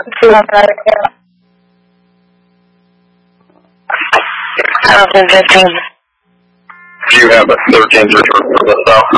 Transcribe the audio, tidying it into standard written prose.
Do you have a 13 return for this though?